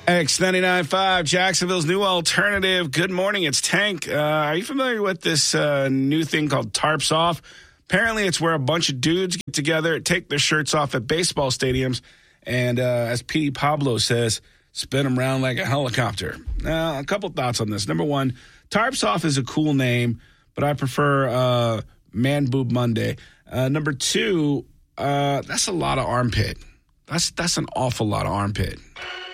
X99.5, Jacksonville's new alternative. Good morning, it's Tank. Are you familiar with this new thing called Tarps Off? Apparently, it's where a bunch of dudes get together, take their shirts off at baseball stadiums, and as Petey Pablo says, spin them around like a helicopter. Now, a couple thoughts on this. Number one, Tarps Off is a cool name, but I prefer Man Boob Monday. Number two, that's a lot of armpit. That's an awful lot of armpit.